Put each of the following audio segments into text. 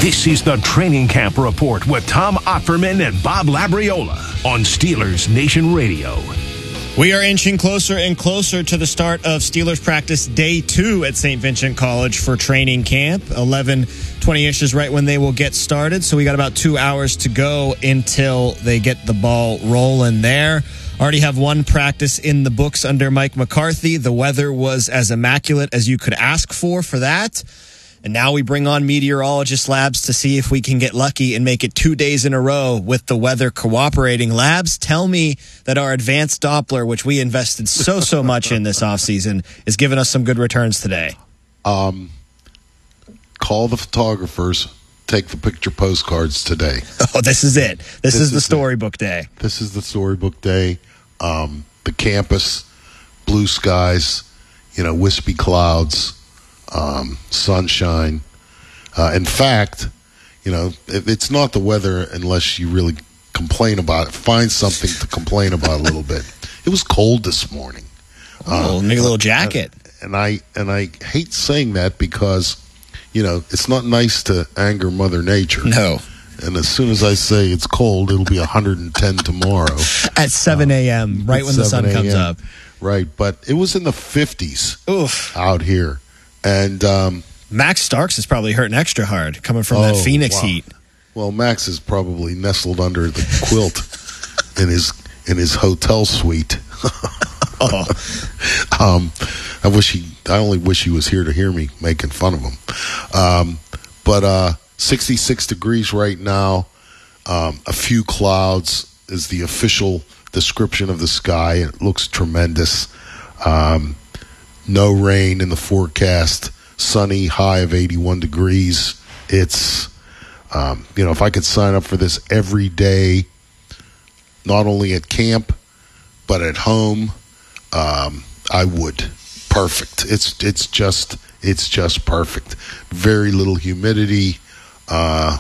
This is the Training Camp Report with Tom Otterman and Bob Labriola on Steelers Nation Radio. We are inching closer and closer to the start of Steelers practice day 2 at St. Vincent College for training camp. 11:20-ish is right when they will get started, so we got about 2 hours to go until they get the ball rolling there. Already have one practice in the books under Mike McCarthy. The weather was as immaculate as you could ask for that. And now we bring on meteorologist Labs to see if we can get lucky and make it 2 days in a row with the weather cooperating. Labs, tell me that our advanced Doppler, which we invested so much in this offseason, is giving us some good returns today. Call the photographers, take the picture postcards today. Oh, this is it. This is the storybook day. This is the storybook day. The campus, blue skies, wispy clouds. Sunshine. In fact, it's not the weather unless you really complain about it. Find something to complain about a little bit. It was cold this morning. Make a little jacket. And I hate saying that because, it's not nice to anger Mother Nature. No. And as soon as I say it's cold, it'll be 110 tomorrow. At 7 a.m., right when the sun comes up. Right, but it was in the 50s out here. And Max Starks is probably hurting extra hard coming from that Phoenix heat. Well, Max is probably nestled under the quilt in his hotel suite. I only wish he was here to hear me making fun of him. But 66 degrees right now. A few clouds is the official description of the sky. It looks tremendous. No rain in the forecast. Sunny, high of 81 degrees. It's, if I could sign up for this every day, not only at camp, but at home, I would. Perfect. It's just perfect. Very little humidity. I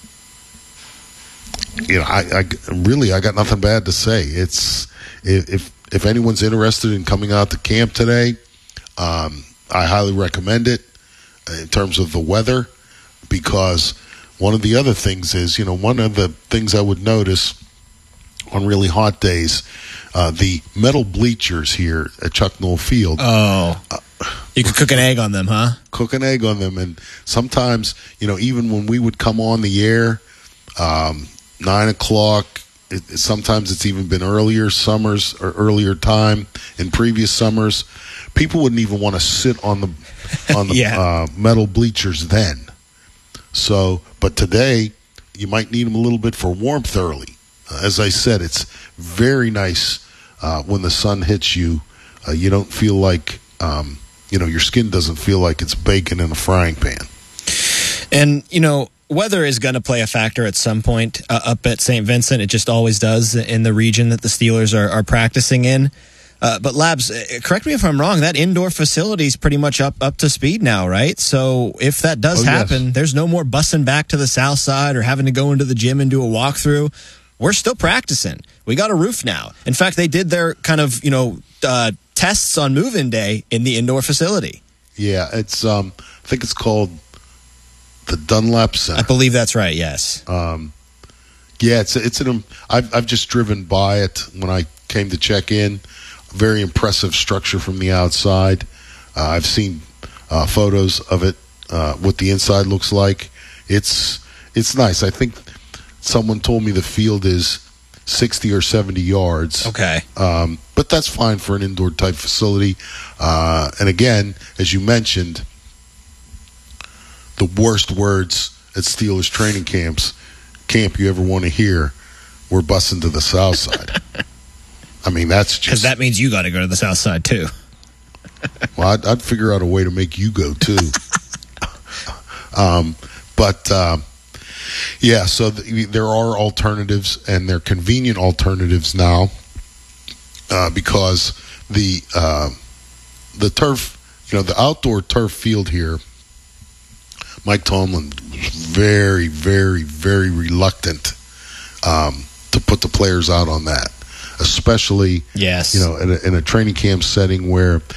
got nothing bad to say. It's if anyone's interested in coming out to camp today, I highly recommend it in terms of the weather, because one of the other things is, one of the things I would notice on really hot days, the metal bleachers here at Chuck Noll Field. Oh, you could cook an egg on them, huh? Cook an egg on them. And sometimes, even when we would come on the air, 9 o'clock, sometimes it's even been earlier summers or earlier time in previous summers. People wouldn't even want to sit on the metal bleachers then. So, but today you might need them a little bit for warmth early. As I said, it's very nice when the sun hits you. You don't feel like your skin doesn't feel like it's bacon in a frying pan. And weather is going to play a factor at some point up at St. Vincent. It just always does in the region that the Steelers are practicing in. But Labs, correct me if I'm wrong, that indoor facility is pretty much up to speed now, right? So if that does happen, There's no more bussing back to the south side or having to go into the gym and do a walkthrough. We're still practicing. We got a roof now. In fact, they did their kind of, tests on move-in day in the indoor facility. Yeah, it's I think it's called the Dunlap Center. I believe that's right, yes. I've just driven by it when I came to check in. Very impressive structure from the outside. I've seen photos of it, what the inside looks like. It's nice. I think someone told me the field is 60 or 70 yards. Okay. But that's fine for an indoor type facility. And again, as you mentioned, the worst words at Steelers training camp you ever want to hear, we're bussing to the south side. I mean, that's just... Because that means you got to go to the south side, too. Well, I'd figure out a way to make you go, too. So there are alternatives, and they're convenient alternatives now because the turf, the outdoor turf field here, Mike Tomlin was very, very, very reluctant to put the players out on that. Especially, yes, in a training camp setting where